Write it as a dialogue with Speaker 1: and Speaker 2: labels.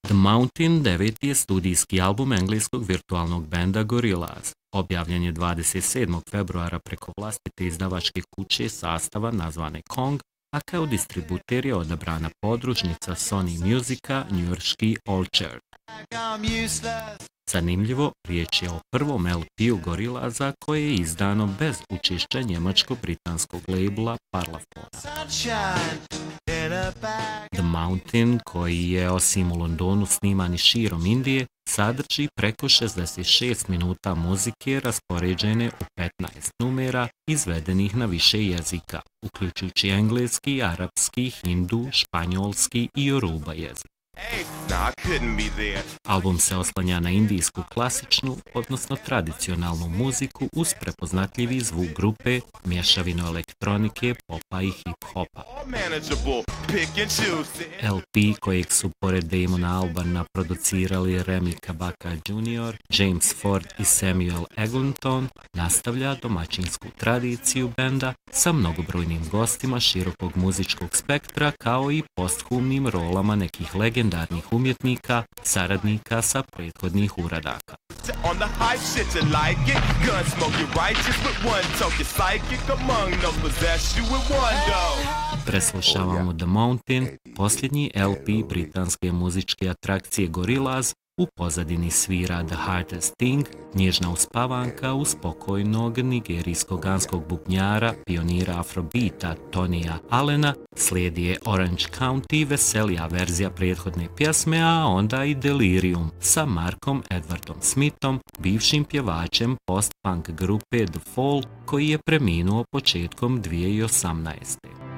Speaker 1: The Mountain deveti je studijski album engleskog virtualnog benda Gorillaz. Objavljen je 27. februara preko vlastite izdavačke kuće sastava nazvane Kong, a kao distributer je odabrana podružnica Sony Musica, njujorški Orchard. Zanimljivo, riječ je o prvom LP-u Gorillaza koje je izdano bez učešća njemačko-britanskog labela Parlophone. The Mountain, koji je osim u Londonu sniman i širom Indije, sadrži preko 66 minuta muzike raspoređene u 15 numera izvedenih na više jezika, uključujući engleski, arapski, hindu, španjolski i yoruba jezik. Album se oslanja na indijsku klasičnu, odnosno tradicionalnu muziku uz prepoznatljivi zvuk grupe, mješavinu elektronike, popa i hip-hopa. LP kojeg su pored Damona Albana producirali Remy Kabaka Jr., James Ford i Samuel Eglinton, nastavlja domaćinsku tradiciju benda sa mnogobrojnim gostima širokog muzičkog spektra kao i posthumnim rolama nekih legendarnih umjetnika, saradnika sa prethodnih uradaka. Preslušavamo The Mountain, posljednji LP britanske muzičke atrakcije Gorillaz. U pozadini svira The Hardest Thing, nježna uspavanka uz spokojnog nigerijsko-ganskog bubnjara, pionira afrobeata Tonija Allena, slijedi je Orange County, veselija verzija prethodne pjesme, a onda i Delirium sa Markom Edwardom Smithom, bivšim pjevačem post-punk grupe The Fall, koji je preminuo početkom 2018.